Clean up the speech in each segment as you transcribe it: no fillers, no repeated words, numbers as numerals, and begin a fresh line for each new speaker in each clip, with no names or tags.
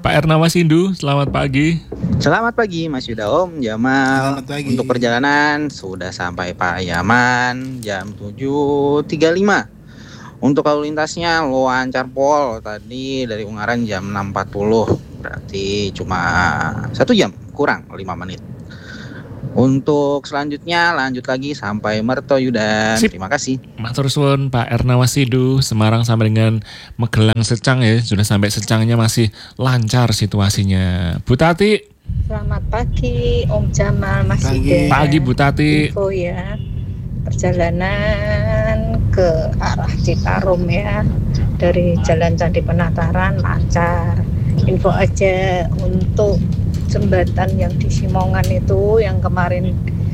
Pak Ernawashindu, selamat pagi.
Selamat pagi Mas Yuda, Om Jamal.
Selamat pagi.
Untuk perjalanan sudah sampai Payaman jam 7.35. Untuk lalu lintasnya lancar pol tadi dari Ungaran jam 6.40. Berarti cuma 1 jam kurang 5 menit. Untuk selanjutnya lanjut lagi sampai Merto Yuda.
Sip.
Terima kasih.
Matur suwun Pak Ernawashindu, Semarang sampai dengan Magelang Secang ya. Sudah sampai Secangnya masih lancar situasinya. Bu Tati.
Selamat pagi Om Jamal, Mas
Pagi.
Yuda.
Pagi Bu Tati.
Info ya, perjalanan ke arah Citarum ya, dari Jalan Candi Penataran lancar. Info aja untuk jembatan yang di Simongan itu yang kemarin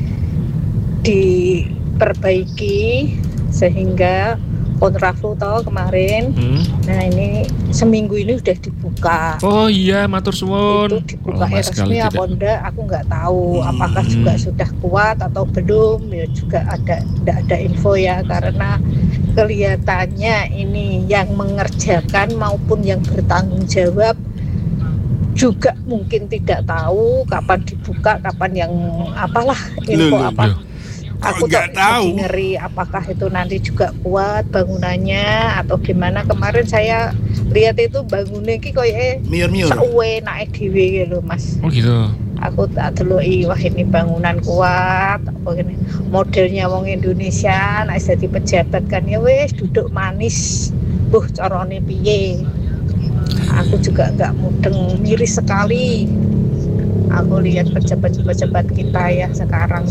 diperbaiki sehingga kontraflow toh kemarin. Nah ini seminggu ini udah dibuka.
Oh iya, matur suwun.
Itu dibuka
Lama sekali
resmi apa
tidak.
enggak aku nggak tahu apakah juga sudah kuat atau belum ya, juga tidak ada info ya, karena kelihatannya ini yang mengerjakan maupun yang bertanggung jawab juga mungkin tidak tahu kapan dibuka, kapan yang apalah info
Loh.
apa. Aku
nggak
tuh
tahu?
jadi ngeri apakah itu nanti juga kuat bangunannya atau gimana. Kemarin saya lihat itu bangunnya ki koyo
Miur-miur.
sauwe naik dhewe lho Mas.
Oh gitu.
Aku tak deloki wah ini bangunan kuat apa gini. Modelnya wong Indonesia nek dadi pejabat kan ya wis duduk manis. Buh carane piye. Aku juga enggak mudeng, miris sekali. Aku lihat pejabat-pejabat kita ya sekarang.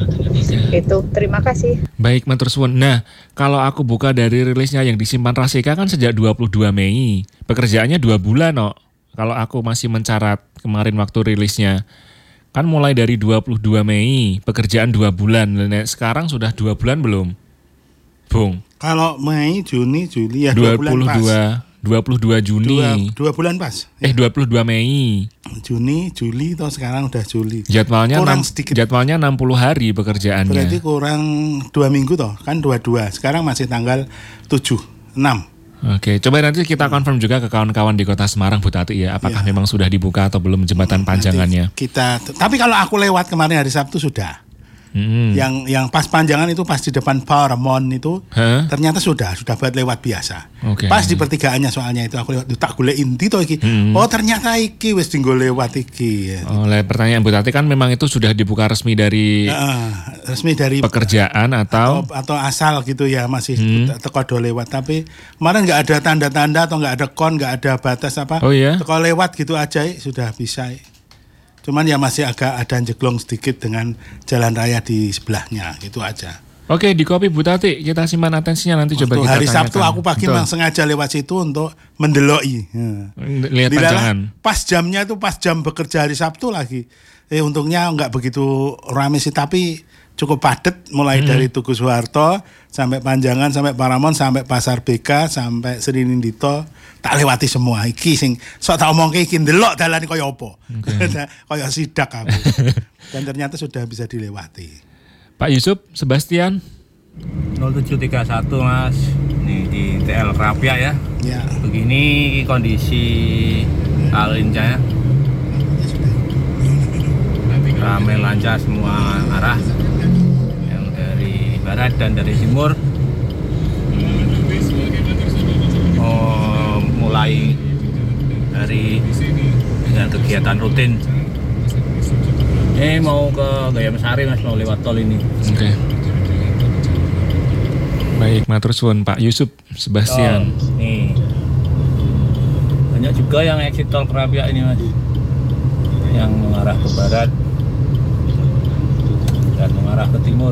Itu terima kasih.
Baik, matur suwun. Nah, kalau aku buka dari rilisnya yang disimpan Rasika kan sejak 22 Mei. Pekerjaannya 2 bulan, no. Kalau aku masih mencatat kemarin waktu rilisnya. Kan mulai dari 22 Mei, pekerjaan 2 bulan. Nah, sekarang sudah 2 bulan belum? Bung.
Kalau Mei, Juni, Juli ya 2 bulan pas.
22 Juni.
2 bulan pas.
22 Mei.
Juni, Juli, toh sekarang udah Juli.
Jadwalnya
Kurang
60 hari pekerjaannya.
Berarti kurang 2 minggu toh, kan 22. Sekarang masih tanggal 7, 6.
Oke, coba nanti kita confirm juga ke kawan-kawan di Kota Semarang, Bu Tati ya, apakah memang sudah dibuka atau belum jembatan panjangannya.
Tapi kalau aku lewat kemarin hari Sabtu sudah. Yang pas panjangan itu pas di depan Paramount itu ternyata sudah buat lewat biasa.
Oke.
Pas di pertigaannya soalnya itu aku lewat tak golek inti to iki. Oh ternyata iki wis dinggo lewat iki.
Oleh pertanyaan Bu Tati kan memang itu sudah dibuka resmi dari
Resmi dari
pekerjaan atau
asal gitu ya, masih teko do lewat, tapi kemarin nggak ada tanda-tanda atau nggak ada nggak ada batas apa.
Oh iya?
Teko lewat gitu aja sudah bisa. Cuman ya masih agak ada jeglong sedikit dengan jalan raya di sebelahnya, gitu aja.
Oke, di copy Bu Tati, kita simpan atensinya nanti coba kita
Hari
tanyakan.
Sabtu aku pagi memang sengaja lewat situ untuk mendeloki.
Lihat panjangan.
Pas jamnya itu pas jam bekerja hari Sabtu lagi. Untungnya nggak begitu ramai sih, tapi cukup padat mulai dari Tugu Soeharto sampai Panjangan, sampai Paramount, sampai Pasar BK, sampai Serinindito. Tak lewati semua iki sing sok tak omongke iki ndelok dalan kaya apa. Kaya sidak aku. Dan ternyata sudah bisa dilewati.
Pak Yusuf, Sebastian.
0731 Mas. Ini di TL Krapia ya.
Ya.
Begini kondisi Alincanya. Ramai lancar semua arah. Yang dari barat dan dari timur. Mulai dari dengan kegiatan rutin. Ini mau ke Gayam Sari Mas, mau lewat tol ini.
Oke. Baik, matur suwun Pak Yusuf, Sebastian.
Nih. Banyak juga yang exit tol Krapia ini Mas. Yang mengarah ke barat dan mengarah ke timur.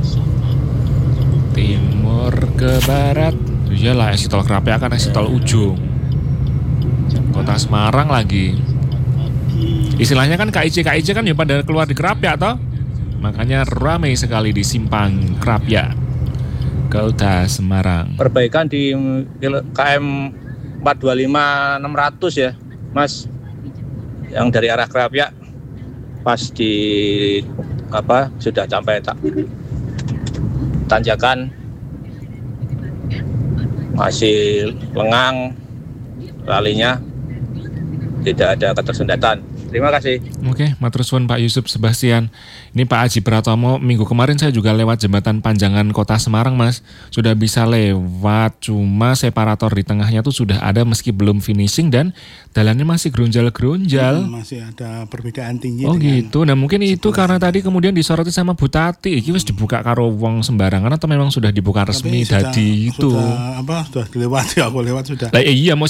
Timur ke barat. Iyalah, exit tol Krapia kan exit tol ujung. Kota Semarang lagi. Istilahnya kan KIC kan ya pada keluar di Krapia toh. Makanya ramai sekali di simpang Krapia, Kota Semarang.
Perbaikan di KM 425 600 ya Mas, yang dari arah Krapia pas di sudah sampai tanjakan masih lengang ralinya, tidak ada ketersendatan. Terima kasih.
Oke, matur suwun Pak Yusuf Sebastian. Ini Pak Aji Pratomo, minggu kemarin saya juga lewat jembatan Panjangan Kota Semarang, Mas. Sudah bisa lewat, cuma separator di tengahnya tuh sudah ada meski belum finishing dan jalannya masih gerunjal-gerunjal.
Masih ada perbedaan tinggi.
Oh
dengan
gitu. Nah mungkin itu karena tadi kemudian disoroti sama Bu Tati. Iki wis dibuka karo wong sembarangan atau memang sudah dibuka resmi
sudah
tadi itu.
sudah dilewati, aku lewat sudah.
Lah iya mau